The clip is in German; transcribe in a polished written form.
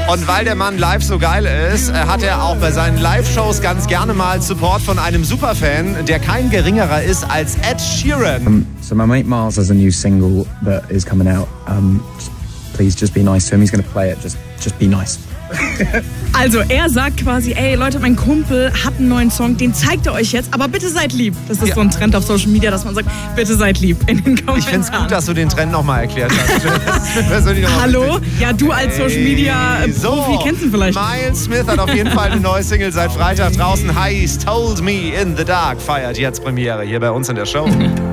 Und weil der Mann live so geil ist, hat er auch bei seinen Live-Shows ganz gerne mal Support von einem Superfan, der kein geringerer ist als Ed Sheeran. So my mate Miles has a new single that is coming out. Please just be nice to him. He's going to play it. Just be nice. Also er sagt quasi, ey Leute, mein Kumpel hat einen neuen Song, den zeigt er euch jetzt, aber bitte seid lieb. Das ist so ein Trend auf Social Media, dass man sagt, bitte seid lieb in den Kommentaren. Ich finde es gut, dass du den Trend nochmal erklärt hast. Hallo? Ja, du als Social Media Profi kennst ihn vielleicht. Miles Smith hat auf jeden Fall eine neue Single seit Freitag draußen. Heißt Told Me in the Dark, feiert jetzt Premiere hier bei uns in der Show.